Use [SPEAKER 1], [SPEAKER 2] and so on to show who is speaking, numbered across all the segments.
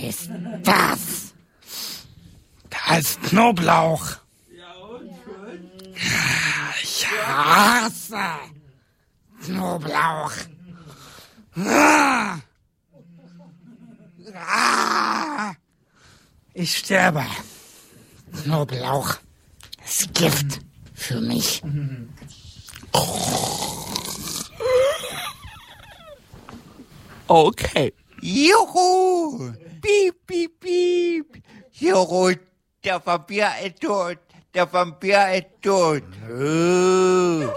[SPEAKER 1] ist das? Da ist Knoblauch. Ich hasse Knoblauch. Ich sterbe. Knoblauch ist Gift für mich.
[SPEAKER 2] Okay. Juhu! Piep, piep, piep. Juhu, der Vampir ist tot. Der Vampir ist tot. Der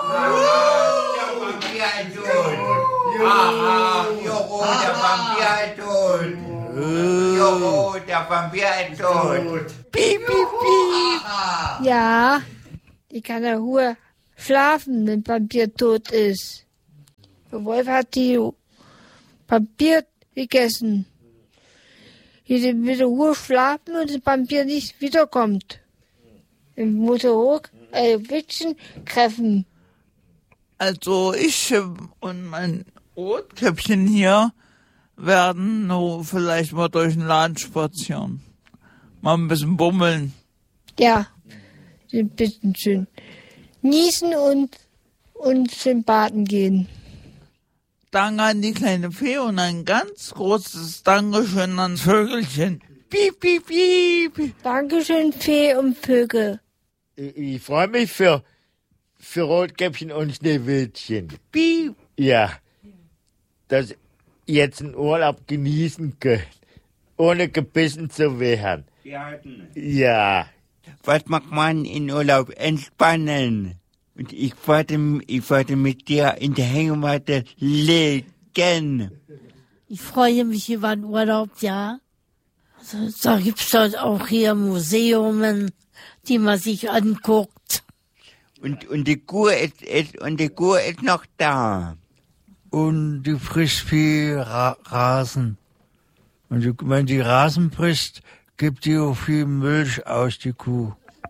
[SPEAKER 2] Vampir ist tot. Juhu, der Vampir ist tot. Juhu, der Vampir ist tot. Piep, piep, piep.
[SPEAKER 3] Ja, die kann in Ruhe schlafen, wenn Vampir tot ist. Der Wolf hat die Vampir gegessen. Die mit der Ruhe schlafen und der Vampir nicht wiederkommt. Dann muss er hoch Wittchen treffen.
[SPEAKER 4] Also ich und mein Rotkäppchen hier werden nur vielleicht mal durch den Laden spazieren. Mal ein bisschen bummeln.
[SPEAKER 3] Ja, ein bisschen schön niesen und schön baden gehen.
[SPEAKER 4] Danke an die kleine Fee und ein ganz großes Dankeschön ans Vögelchen. Piep, piep, piep.
[SPEAKER 3] Dankeschön, Fee und Vögel.
[SPEAKER 5] Ich freue mich für Rotkäppchen und Schneewittchen.
[SPEAKER 4] Piep.
[SPEAKER 5] Ja, dass ihr jetzt einen Urlaub genießen könnt, ohne gebissen zu werden. Ja.
[SPEAKER 2] Was mag man in Urlaub? Entspannen. Und ich warte mit dir in der Hängematte liegen.
[SPEAKER 6] Ich freue mich über den Urlaub, ja. Also, da gibt's dort auch hier Museen, die man sich anguckt.
[SPEAKER 2] Und die Kuh ist noch da.
[SPEAKER 7] Und die Frischvieh-Rasen. Und wenn die Rasen frisst, gibt die auch viel Milch aus, die Kuh.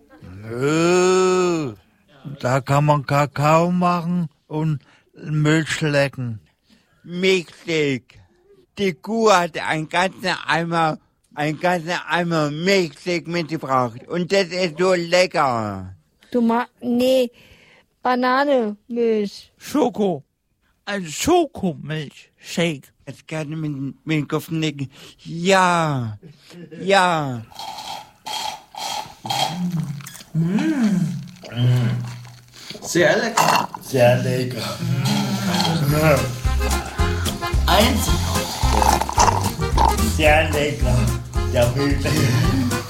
[SPEAKER 7] Da kann man Kakao machen und Milch lecken.
[SPEAKER 2] Milchshake. Die Kuh hat einen ganzen Eimer Milchshake mitgebracht. Und das ist so lecker.
[SPEAKER 3] Nee, Banane-Milch.
[SPEAKER 4] Schoko. Ein Schokomilchshake.
[SPEAKER 2] Jetzt kann ich mit dem Kopf nicken. Ja. Ja.
[SPEAKER 8] Sehr lecker.
[SPEAKER 5] Sehr lecker.
[SPEAKER 8] Einzigartig.
[SPEAKER 5] Sehr lecker. Der Milch.